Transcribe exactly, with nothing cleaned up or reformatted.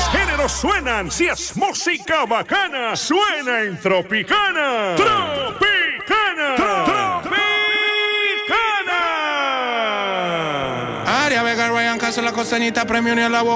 los géneros suenan. Si es música bacana, suena en Tropicana. Tropicana. Tropicana. Área Vega, Ryan Castro, la costeñita, premio ni a la boca.